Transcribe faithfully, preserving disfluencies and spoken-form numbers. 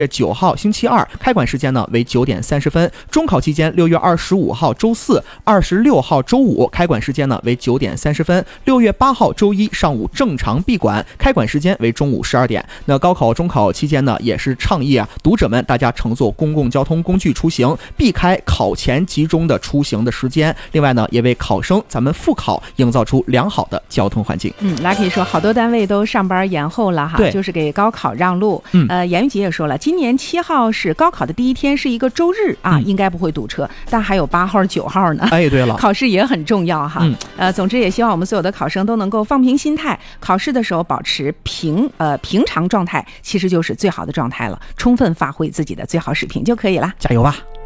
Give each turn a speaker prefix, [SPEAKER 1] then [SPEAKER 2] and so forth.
[SPEAKER 1] 九号星期二，开馆时间呢为九点三十分。中考期间，六月二十五号周四、二十六号周五，开馆时间呢为九点三十分。六月八号周一上午正常闭馆，开馆时间为中午十二点。那高考、中考期间呢，也是倡议啊，读者们大家乘坐公共交通工具出行，避开考前集中的出行的时间。另外呢，也为考生咱们复考营造出良好的交通环境。
[SPEAKER 2] 嗯 ，Lucky 说，好多单位都上班延后了哈，就是给高考让路。嗯，呃，严玉杰也说了，今年七号是高考的第一天，是一个周日啊，嗯、应该不会堵车，但还有八号、九号呢。
[SPEAKER 1] 哎，对了，
[SPEAKER 2] 考试也很重要哈。嗯，呃，总之也希望我们所有的考生都能够放平心态，考试的时候保持平呃平常状态，其实就是最好的状态了，充分发挥自己的最好水平就可以了。
[SPEAKER 1] 加油吧！